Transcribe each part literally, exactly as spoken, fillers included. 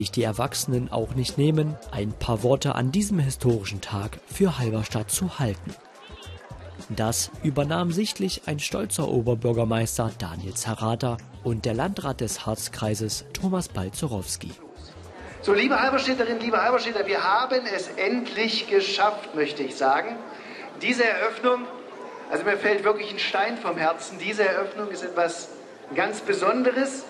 sich die Erwachsenen auch nicht nehmen, ein paar Worte an diesem historischen Tag für Halberstadt zu halten. Das übernahm sichtlich ein stolzer Oberbürgermeister Daniel Zerrata und der Landrat des Harzkreises Thomas Balzerowski. So, liebe Halberstädterinnen, liebe Halberstädter, wir haben es endlich geschafft, möchte ich sagen. Diese Eröffnung, also mir fällt wirklich ein Stein vom Herzen, diese Eröffnung ist etwas ganz Besonderes,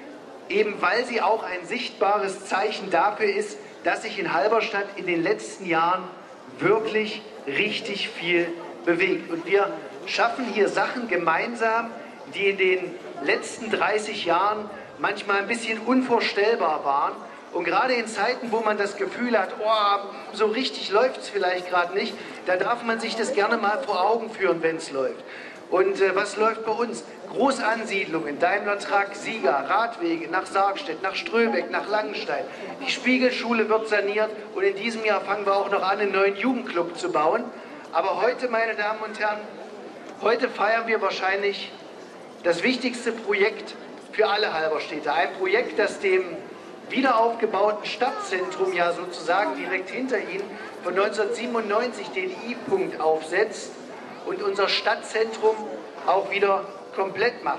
eben weil sie auch ein sichtbares Zeichen dafür ist, dass sich in Halberstadt in den letzten Jahren wirklich richtig viel bewegt. Und wir schaffen hier Sachen gemeinsam, die in den letzten dreißig Jahren manchmal ein bisschen unvorstellbar waren. Und gerade in Zeiten, wo man das Gefühl hat, oh, so richtig läuft es vielleicht gerade nicht, da darf man sich das gerne mal vor Augen führen, wenn es läuft. Und äh, was läuft bei uns? Großansiedlungen, Daimler Truck, Sieger, Radwege nach Sargstedt, nach Ströbeck, nach Langenstein. Die Spiegelschule wird saniert und in diesem Jahr fangen wir auch noch an, einen neuen Jugendclub zu bauen. Aber heute, meine Damen und Herren, heute feiern wir wahrscheinlich das wichtigste Projekt für alle Halberstädter. Ein Projekt, das dem wiederaufgebauten Stadtzentrum ja sozusagen direkt hinter Ihnen von neunzehnhundertsiebenundneunzig den I-Punkt aufsetzt und unser Stadtzentrum auch wieder komplett macht.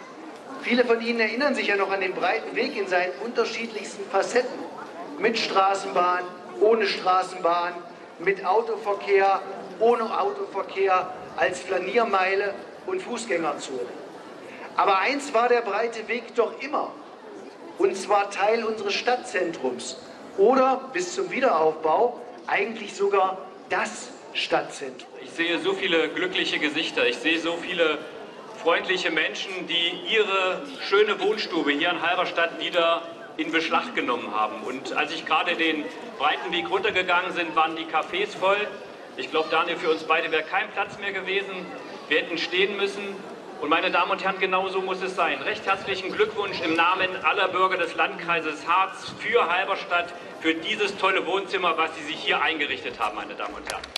Viele von Ihnen erinnern sich ja noch an den breiten Weg in seinen unterschiedlichsten Facetten. Mit Straßenbahn, ohne Straßenbahn, mit Autoverkehr, ohne Autoverkehr, als Flaniermeile und Fußgängerzone. Aber eins war der breite Weg doch immer. Und zwar Teil unseres Stadtzentrums oder bis zum Wiederaufbau eigentlich sogar das Stadtzentrum. Ich sehe so viele glückliche Gesichter, ich sehe so viele freundliche Menschen, die ihre schöne Wohnstube hier in Halberstadt wieder in Beschlag genommen haben. Und als ich gerade den breiten Weg runtergegangen bin, waren die Cafés voll. Ich glaube, Daniel, für uns beide wäre kein Platz mehr gewesen. Wir hätten stehen müssen. Und meine Damen und Herren, genau so muss es sein. Recht herzlichen Glückwunsch im Namen aller Bürger des Landkreises Harz für Halberstadt, für dieses tolle Wohnzimmer, was Sie sich hier eingerichtet haben, meine Damen und Herren.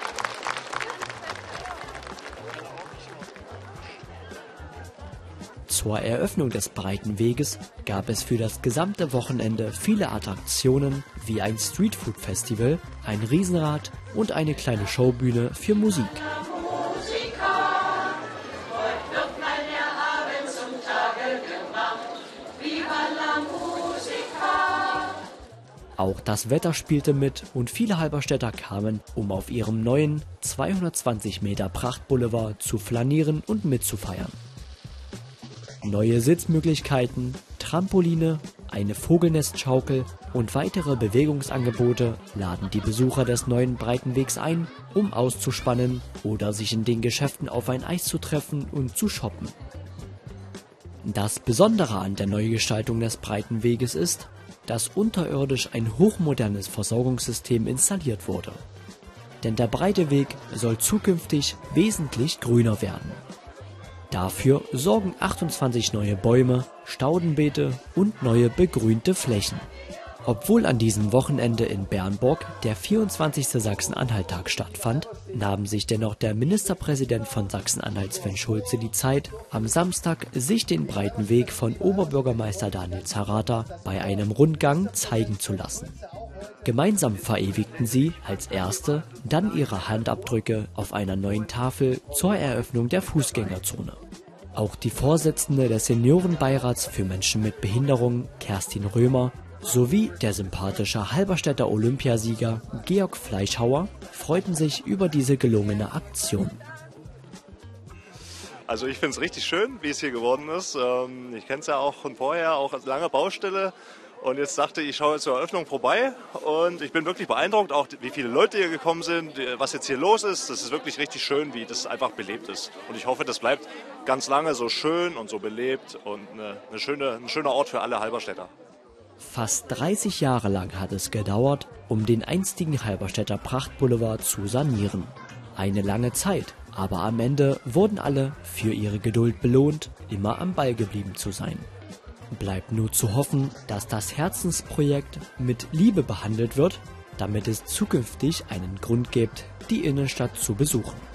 Zur Eröffnung des breiten Weges gab es für das gesamte Wochenende viele Attraktionen wie ein Streetfood-Festival, ein Riesenrad und eine kleine Showbühne für Musik. Auch das Wetter spielte mit und viele Halberstädter kamen, um auf ihrem neuen zweihundertzwanzig Meter Prachtboulevard zu flanieren und mitzufeiern. Neue Sitzmöglichkeiten, Trampoline, eine Vogelnestschaukel und weitere Bewegungsangebote laden die Besucher des neuen Breitenwegs ein, um auszuspannen oder sich in den Geschäften auf ein Eis zu treffen und zu shoppen. Das Besondere an der Neugestaltung des Breitenweges ist, dass unterirdisch ein hochmodernes Versorgungssystem installiert wurde. Denn der breite Weg soll zukünftig wesentlich grüner werden. Dafür sorgen achtundzwanzig neue Bäume, Staudenbeete und neue begrünte Flächen. Obwohl an diesem Wochenende in Bernburg der vierundzwanzigste Sachsen-Anhalt-Tag stattfand, nahm sich dennoch der Ministerpräsident von Sachsen-Anhalt Sven Schulze die Zeit, am Samstag sich den breiten Weg von Oberbürgermeister Daniel Zerrata bei einem Rundgang zeigen zu lassen. Gemeinsam verewigten sie als Erste dann ihre Handabdrücke auf einer neuen Tafel zur Eröffnung der Fußgängerzone. Auch die Vorsitzende des Seniorenbeirats für Menschen mit Behinderung, Kerstin Römer, sowie der sympathische Halberstädter Olympiasieger Georg Fleischhauer freuten sich über diese gelungene Aktion. Also ich finde es richtig schön, wie es hier geworden ist. Ich kenne es ja auch von vorher, auch als lange Baustelle. Und jetzt dachte ich, ich schaue zur Eröffnung vorbei und ich bin wirklich beeindruckt, auch wie viele Leute hier gekommen sind, was jetzt hier los ist. Das ist wirklich richtig schön, wie das einfach belebt ist. Und ich hoffe, das bleibt ganz lange so schön und so belebt und eine, eine schöne, ein schöner Ort für alle Halberstädter. Fast dreißig Jahre lang hat es gedauert, um den einstigen Halberstädter Prachtboulevard zu sanieren. Eine lange Zeit, aber am Ende wurden alle für ihre Geduld belohnt, immer am Ball geblieben zu sein. Bleibt nur zu hoffen, dass das Herzensprojekt mit Liebe behandelt wird, damit es zukünftig einen Grund gibt, die Innenstadt zu besuchen.